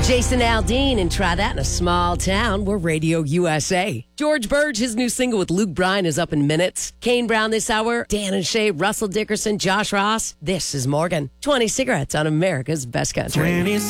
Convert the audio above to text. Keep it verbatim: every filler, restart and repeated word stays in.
Jason Aldean and Try That in a Small Town. We're Radio U S A. George Burge, his new single with Luke Bryan is up in minutes. Kane Brown this hour. Dan and Shay, Russell Dickerson, Josh Ross. This is Morgan. twenty cigarettes on America's Best Country.